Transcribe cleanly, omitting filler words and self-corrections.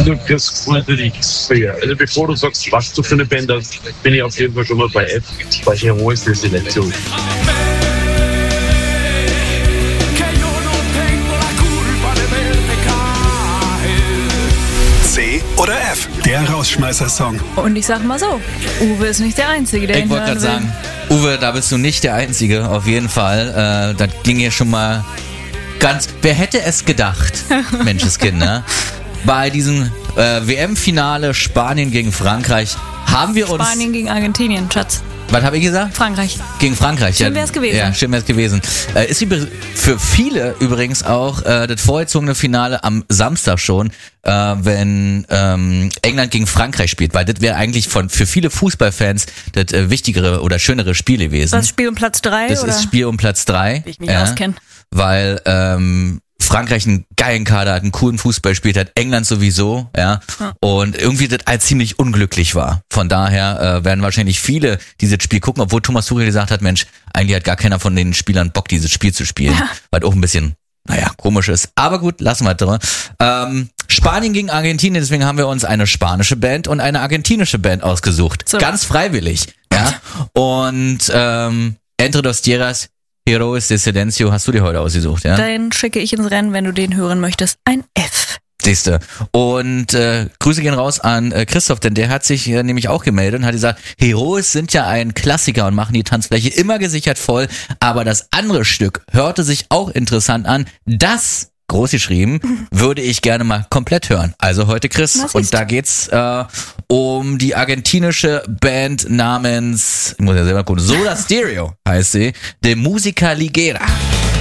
Also das wollte ich sagen. Also bevor du sagst, was du für eine Band hast, bin ich auf jeden Fall schon mal bei F, bei Heroes del Silencio. C oder F, der Rausschmeißer-Song. Und ich sag mal so, Uwe ist nicht der Einzige, der ihn Ich wollte hören gerade will. sagen, Uwe, da bist du nicht der Einzige, auf jeden Fall. Das ging hier schon mal ganz... Wer hätte es gedacht, Menschenskinder? Bei diesem WM-Finale Spanien gegen Frankreich haben wir uns... Spanien gegen Argentinien, Schatz. Was habe ich gesagt? Frankreich. Gegen Frankreich. Schön wär's gewesen. Ja, schön wär's gewesen. Ist für viele übrigens auch das vorgezogene Finale am Samstag schon, wenn England gegen Frankreich spielt, weil das wäre eigentlich für viele Fußballfans das wichtigere oder schönere Spiel gewesen. Das Spiel um Platz 3, Das oder? ist Spiel um Platz 3. Wie ich mich auskenne. Weil Frankreich einen geilen Kader hat, einen coolen Fußball spielt hat, England sowieso, ja. Und irgendwie das als ziemlich unglücklich war. Von daher werden wahrscheinlich viele dieses Spiel gucken, obwohl Thomas Tuchel gesagt hat, Mensch, eigentlich hat gar keiner von den Spielern Bock, dieses Spiel zu spielen. Ja. Weil auch ein bisschen, komisch ist. Aber gut, lassen wir drin. Spanien gegen Argentinien, deswegen haben wir uns eine spanische Band und eine argentinische Band ausgesucht. So. Ganz freiwillig, ja. Und Entre dos Tierras, Heroes del Silencio hast du dir heute ausgesucht, ja? Den schicke ich ins Rennen, wenn du den hören möchtest. Ein F. Siehste. Und Grüße gehen raus an Christoph, denn der hat sich nämlich auch gemeldet und hat gesagt, Heroes sind ja ein Klassiker und machen die Tanzfläche immer gesichert voll, aber das andere Stück hörte sich auch interessant an. Das, groß geschrieben, würde ich gerne mal komplett hören. Also heute Chris. Und da geht's um die argentinische Band namens, ich muss ja selber gucken, Soda Stereo heißt sie, De Música Ligera.